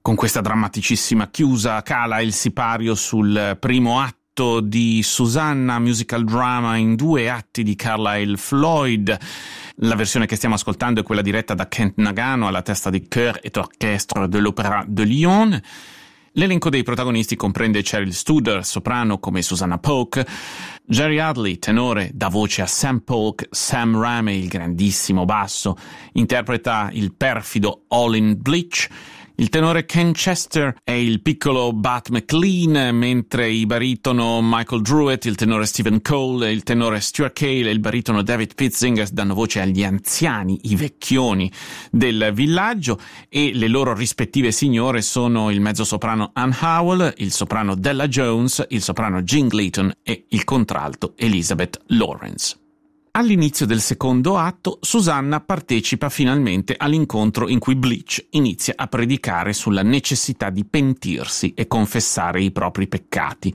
Con questa drammaticissima chiusa cala il sipario sul primo atto di Susanna, musical drama in 2 atti di Carlyle Floyd. La versione che stiamo ascoltando è quella diretta da Kent Nagano alla testa di Chœur et Orchestre de l'Opéra de Lyon. L'elenco dei protagonisti comprende Cheryl Studer, soprano come Susanna Polk, Jerry Hadley, tenore, dà voce a Sam Polk, Sam Ramey, il grandissimo basso, interpreta il perfido Olin Bleach, il tenore Ken Chester è il piccolo Bat McLean, mentre i baritono Michael Druitt, il tenore Stephen Cole, il tenore Stuart Cale e il baritono David Pitzinger danno voce agli anziani, i vecchioni del villaggio, e le loro rispettive signore sono il mezzosoprano Anne Howell, il soprano Della Jones, il soprano Jean Gleaton e il contralto Elizabeth Lawrence. All'inizio del secondo atto, Susanna partecipa finalmente all'incontro in cui Bleach inizia a predicare sulla necessità di pentirsi e confessare i propri peccati.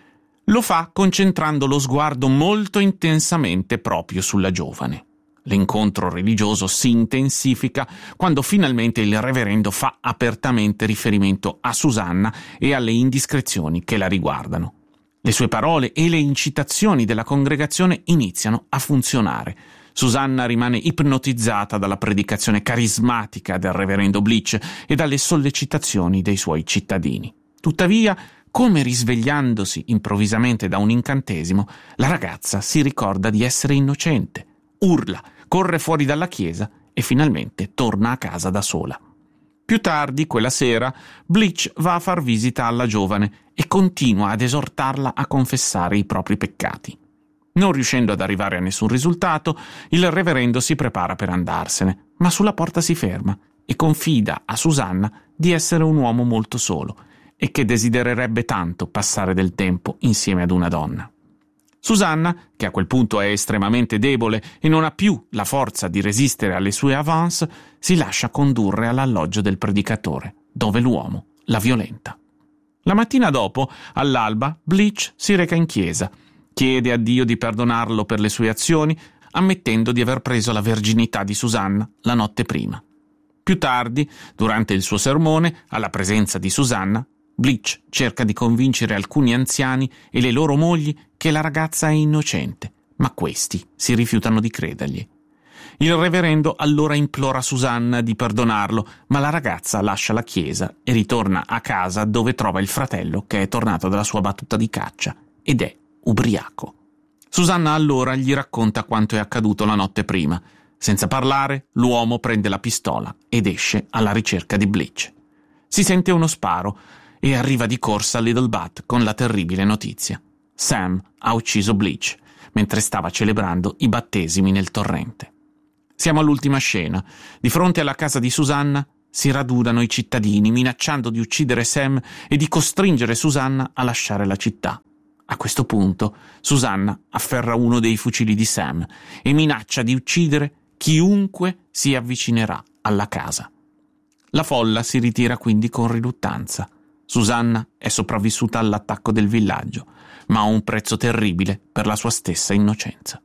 Lo fa concentrando lo sguardo molto intensamente proprio sulla giovane. L'incontro religioso si intensifica quando finalmente il reverendo fa apertamente riferimento a Susanna e alle indiscrezioni che la riguardano. Le sue parole e le incitazioni della congregazione iniziano a funzionare. Susanna rimane ipnotizzata dalla predicazione carismatica del reverendo Bleach e dalle sollecitazioni dei suoi cittadini. Tuttavia, come risvegliandosi improvvisamente da un incantesimo, la ragazza si ricorda di essere innocente, urla, corre fuori dalla chiesa e finalmente torna a casa da sola. Più tardi, quella sera, Bleach va a far visita alla giovane e continua ad esortarla a confessare i propri peccati. Non riuscendo ad arrivare a nessun risultato, il reverendo si prepara per andarsene, ma sulla porta si ferma e confida a Susanna di essere un uomo molto solo e che desidererebbe tanto passare del tempo insieme ad una donna. Susanna, che a quel punto è estremamente debole e non ha più la forza di resistere alle sue avance, si lascia condurre all'alloggio del predicatore, dove l'uomo la violenta. La mattina dopo, all'alba, Bleach si reca in chiesa, chiede a Dio di perdonarlo per le sue azioni, ammettendo di aver preso la verginità di Susanna la notte prima. Più tardi, durante il suo sermone, alla presenza di Susanna, Bleach cerca di convincere alcuni anziani e le loro mogli che la ragazza è innocente, ma questi si rifiutano di credergli. Il reverendo allora implora Susanna di perdonarlo, ma la ragazza lascia la chiesa e ritorna a casa dove trova il fratello che è tornato dalla sua battuta di caccia ed è ubriaco. Susanna allora gli racconta quanto è accaduto la notte prima. Senza parlare, l'uomo prende la pistola ed esce alla ricerca di Bleach. Si sente uno sparo e arriva di corsa a Little Bat con la terribile notizia. Sam ha ucciso Bleach mentre stava celebrando i battesimi nel torrente. Siamo all'ultima scena. Di fronte alla casa di Susanna si radunano i cittadini minacciando di uccidere Sam e di costringere Susanna a lasciare la città. A questo punto Susanna afferra uno dei fucili di Sam e minaccia di uccidere chiunque si avvicinerà alla casa. La folla si ritira quindi con riluttanza. Susanna è sopravvissuta all'attacco del villaggio, ma a un prezzo terribile per la sua stessa innocenza.